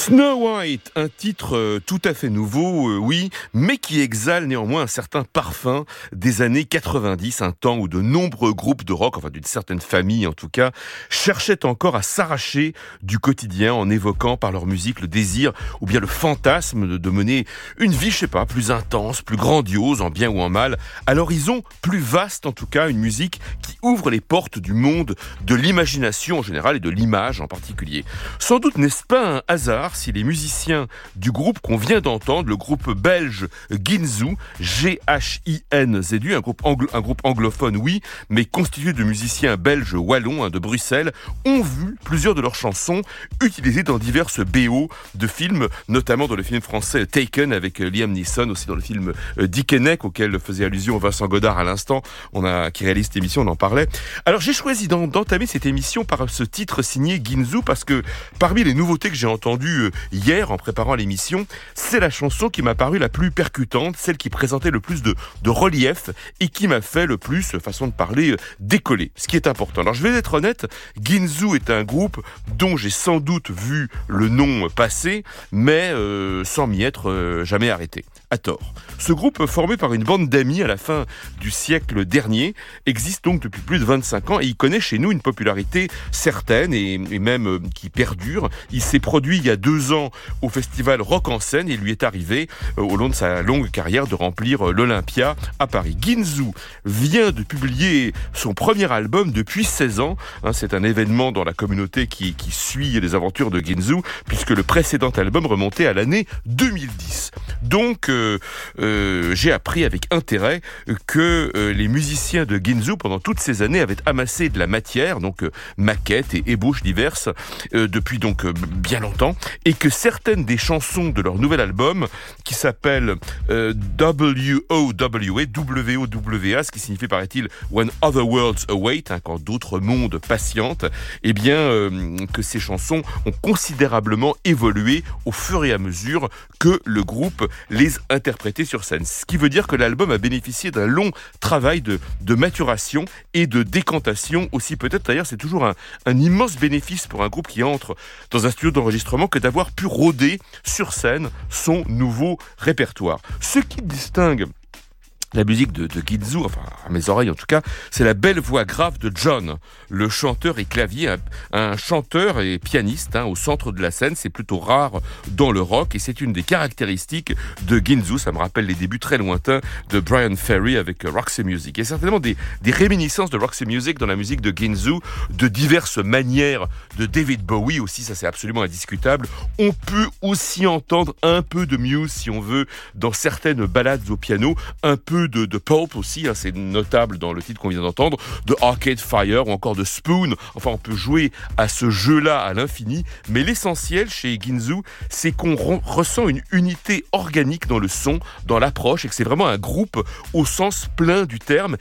Snow White, un titre tout à fait nouveau, oui, mais qui exhale néanmoins un certain parfum des années 90, un temps où de nombreux groupes de rock, enfin d'une certaine famille en tout cas, cherchaient encore à s'arracher du quotidien en évoquant par leur musique le désir ou bien le fantasme de mener une vie, je sais pas, plus intense, plus grandiose, en bien ou en mal, à l'horizon plus vaste en tout cas, une musique qui ouvre les portes du monde de l'imagination en général et de l'image en particulier. Sans doute n'est-ce pas un hasard si les musiciens du groupe qu'on vient d'entendre, le groupe belge Ginzu, G-H-I-N-Z-U, un groupe anglophone, oui, mais constitué de musiciens belges wallons de Bruxelles, ont vu plusieurs de leurs chansons utilisées dans diverses BO de films, notamment dans le film français Taken avec Liam Neeson, aussi dans le film Dickeneck, auquel faisait allusion Vincent Godard à l'instant, qui réalise cette émission, on en parlait. Alors j'ai choisi d'entamer cette émission par ce titre signé Ginzu parce que parmi les nouveautés que j'ai entendues hier en préparant l'émission, c'est la chanson qui m'a paru la plus percutante, celle qui présentait le plus de relief et qui m'a fait le plus, façon de parler, décoller, ce qui est important. Alors je vais être honnête, Ginzu est un groupe dont j'ai sans doute vu le nom passer, mais sans m'y être jamais arrêté. À tort. Ce groupe, formé par une bande d'amis à la fin du siècle dernier, existe donc depuis plus de 25 ans et il connaît chez nous une popularité certaine et même qui perdure. Il s'est produit il y a 2 ans au festival Rock en Seine et il lui est arrivé, au long de sa longue carrière, de remplir l'Olympia à Paris. Ginzu vient de publier son premier album depuis 16 ans. C'est un événement dans la communauté qui suit les aventures de Ginzu, puisque le précédent album remontait à l'année 2010. Donc, j'ai appris avec intérêt que les musiciens de Ginzu, pendant toutes ces années, avaient amassé de la matière, donc maquettes et ébauches diverses, depuis donc bien longtemps, et que certaines des chansons de leur nouvel album, qui s'appelle WOWA, ce qui signifie, paraît-il, When Other Worlds Await, quand d'autres mondes patientent, eh bien, que ces chansons ont considérablement évolué au fur et à mesure que le groupe les interprétait sur scène. Ce qui veut dire que l'album a bénéficié d'un long travail de maturation et de décantation aussi. Peut-être d'ailleurs c'est toujours un immense bénéfice pour un groupe qui entre dans un studio d'enregistrement que d'avoir pu rôder sur scène son nouveau répertoire. Ce qui distingue la musique de Ginzu, enfin à mes oreilles en tout cas, c'est la belle voix grave de John, le chanteur et clavier, un chanteur et pianiste au centre de la scène. C'est plutôt rare dans le rock et c'est une des caractéristiques de Ginzu. Ça me rappelle les débuts très lointains de Brian Ferry avec Roxy Music. Il y a certainement des réminiscences de Roxy Music dans la musique de Ginzu, de diverses manières, de David Bowie aussi, ça c'est absolument indiscutable. On peut aussi entendre un peu de Muse si on veut dans certaines ballades au piano, un peu de Pulp aussi, c'est notable dans le titre qu'on vient d'entendre, de Arcade Fire ou encore de Spoon. Enfin, on peut jouer à ce jeu-là à l'infini, mais l'essentiel chez Ginzu, c'est qu'on ressent une unité organique dans le son, dans l'approche, et que c'est vraiment un groupe au sens plein du terme,